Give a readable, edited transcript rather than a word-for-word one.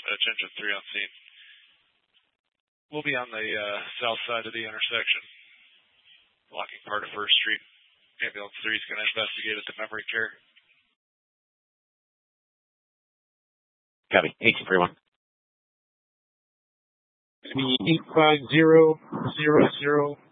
Attention 3 on scene. We'll be on the south side of the intersection, blocking part of 1st Street. Ambulance 3 is going to investigate at the memory care. Copy. 1831. 85000.